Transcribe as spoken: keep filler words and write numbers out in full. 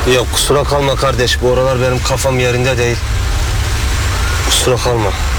Yok kusura kalma kardeş, bu oralar benim kafam yerinde değil. Kusura kalma.